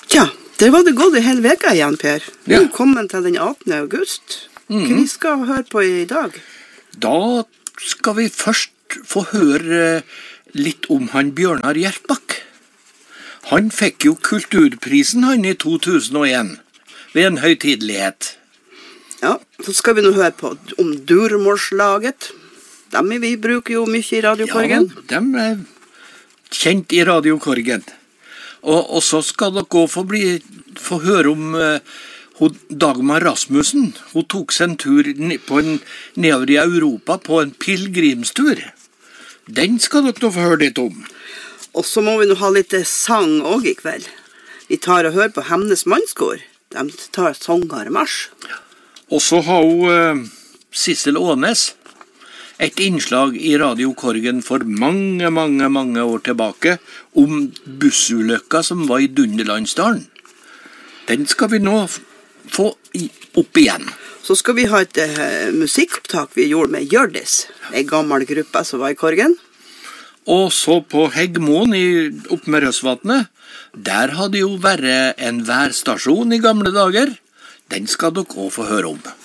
Tja, der var det gått en hel veka igjen, Per. Velkommen til den 18. august. Hva vi skal høre på i dag? Da skal vi først få høre litt om han Bjørnar Hjertbakk. Han fikk jo kulturprisen han i 2001 ved en høytidelighet. Ja, så skal vi nå høre på om Durmålslaget. Dem vi bruker jo mye i Radiokorgen. Ja, dem er kjent i Radiokorgen. Og så skal dere også få høre om Dagmar Rasmussen. Hun tok seg en tur nedover i Europa på en pilgrimstur. Den skal dere nå få høre litt om. Og så må vi nå ha litt sang også i kveld. Vi tar og hører på Hemnes Mannskor. De tar Songar Mars. Og så har hun Sissel Ånes et innslag i Radiokorgen for mange år tilbake om bussulykka som var i Dunderlandsdalen. Den skal vi nå få opp igjen. Så skal vi ha et musikkopptak vi gjorde med Hjørdis, en gammel gruppe som var i Korgen. Og så på Heggmoen oppe med Røsvatnet, der hadde jo vært en værstasjon i gamle dager. Den skal dere også få høre om.